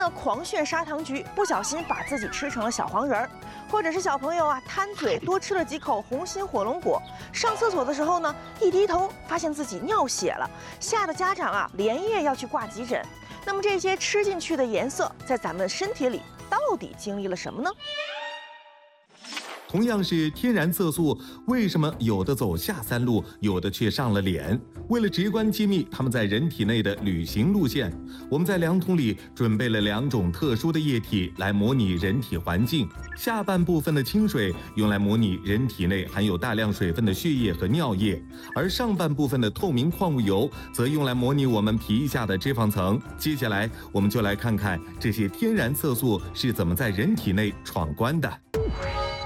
那狂炫砂糖橘，不小心把自己吃成了小黄人儿，或者是小朋友啊贪嘴多吃了几口红心火龙果，上厕所的时候呢，一低头发现自己尿血了，吓得家长啊连夜要去挂急诊。那么这些吃进去的颜色，在咱们身体里到底经历了什么呢？ 同样是天然色素，为什么有的走下三路，有的却上了脸？为了直观揭秘它们在人体内的旅行路线，我们在量筒里准备了2种特殊的液体来模拟人体环境。下半部分的清水用来模拟人体内含有大量水分的血液和尿液，而上半部分的透明矿物油则用来模拟我们皮下的脂肪层。接下来，我们就来看看这些天然色素是怎么在人体内闯关的。